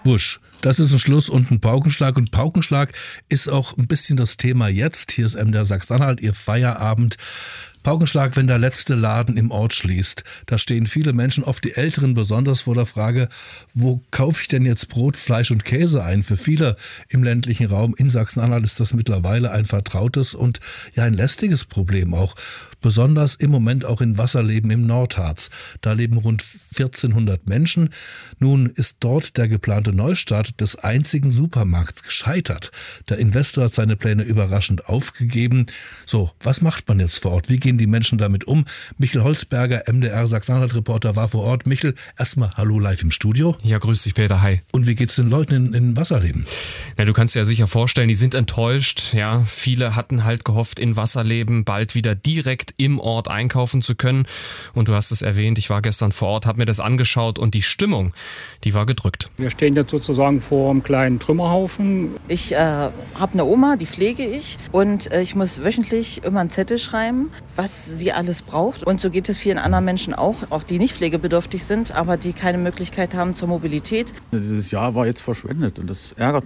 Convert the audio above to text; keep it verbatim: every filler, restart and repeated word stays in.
Wusch. Das ist ein Schluss und ein Paukenschlag. Und Paukenschlag ist auch ein bisschen das Thema jetzt. Hier ist M D R Sachsen-Anhalt, Ihr Feierabend. Paukenschlag, wenn der letzte Laden im Ort schließt. Da stehen viele Menschen, oft die Älteren besonders, vor der Frage, wo kaufe ich denn jetzt Brot, Fleisch und Käse ein? Für viele im ländlichen Raum in Sachsen-Anhalt ist das mittlerweile ein vertrautes und ja ein lästiges Problem auch. Besonders im Moment auch in Wasserleben im Nordharz. Da leben rund vierzehnhundert Menschen. Nun ist dort der geplante Neustart des einzigen Supermarkts gescheitert. Der Investor hat seine Pläne überraschend aufgegeben. So, was macht man jetzt vor Ort? Wie gehen die Menschen damit um? Michel Holzberger, M D R Sachsen-Anhalt-Reporter, war vor Ort. Michel, erstmal hallo live im Studio. Ja, grüß dich, Peter, hi. Und wie geht's den Leuten in, in Wasserleben? Na, du kannst dir ja sicher vorstellen, die sind enttäuscht. Ja, viele hatten halt gehofft, in Wasserleben bald wieder direkt im Ort einkaufen zu können. Und du hast es erwähnt, ich war gestern vor Ort, habe mir das angeschaut und die Stimmung, die war gedrückt. Wir stehen jetzt sozusagen vor einem kleinen Trümmerhaufen. Ich äh, habe eine Oma, die pflege ich und äh, ich muss wöchentlich immer einen Zettel schreiben, was sie alles braucht. Und so geht es vielen anderen Menschen auch, auch die nicht pflegebedürftig sind, aber die keine Möglichkeit haben zur Mobilität. Dieses Jahr war jetzt verschwendet und das ärgert